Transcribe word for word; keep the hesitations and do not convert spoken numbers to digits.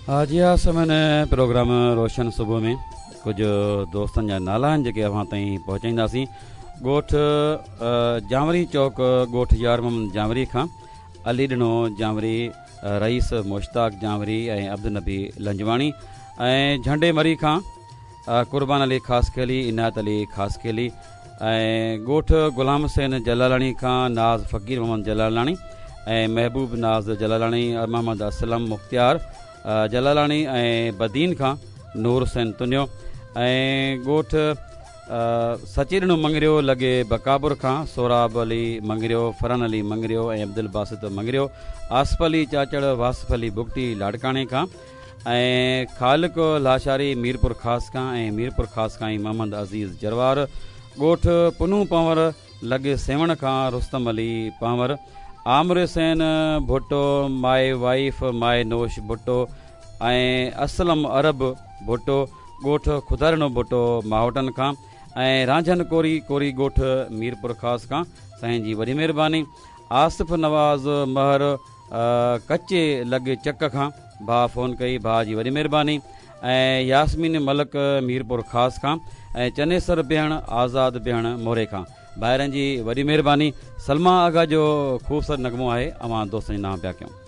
जी हाँ समय प्रोग्राम रोशन सुबह में कुछ दोस्तन जा नाला आहिनि जेके अवां ताईं पहुचाईंदासीं। ॻोठ जांवरी चौक ॻोठ यार मोहम्मद जांवरी खां अली ॾिनो जांवरी, रईस मुश्ताक जांवरी ऐं अब्दुल नबी लंजवाणी ऐं झंडे मरी खां कुर्बान अली ख़ासि खेली, इनायत अली ख़ासि खेली ऐं ॻोठ गुलाम हुसैन जलालाणी खां नाज़ फ़कीर मोहम्मद जलालाणी ऐं महबूब नाज़ जलालाणी, मोहम्मद असलम मुख्तियार जलालाणी ऐं बदीन खां नूर हुसैन तुनियो ऐं ॻोठ सचीरणो मंगरियो लॻे बकाबुर खां सोराब अली मंगरियो, फरन अली मंगरियो ऐं अब्दुल बासित मंगरियो, आसिफ अली चाचड़ वासिफ अली बुगटी लाड़काणे खां ऐं ख़ालिक लाशारी मीरपुर ख़ासि खां ऐं मीरपुर ख़ासि खां ई मोहम्मद अज़ीज़ जरवार। ॻोठ पुनू पंवर लॻे सेवण खां रुस्तम अली पंवर, आमिर हुसैन भुट्टो, माए वाइफ माए नोश भुट्टो ऐं असलम अरब भुट्टो। ॻोठ खुदारणो भुट्टो मावटनि खां ऐं रांझन कोरी कोरी ॻोठ मीरपुर ख़ासि खां साईं जी वॾी महिरबानी। आसिफ नवाज़ महर कचे लॻे चक खां भाउ फ़ोन कई, भाउ जी वॾी महिरबानी ऐं यासमीन मलक मीरपुर ख़ासि खां ऐं चनेसर भेण आज़ाद भेण मोरे खां ॿाहिरनि जी वॾी महिरबानी। सलमा आगा जो ख़ूबसूरत नगमो आहे, अवां दोस्तनि जे नाम पिया कयूं।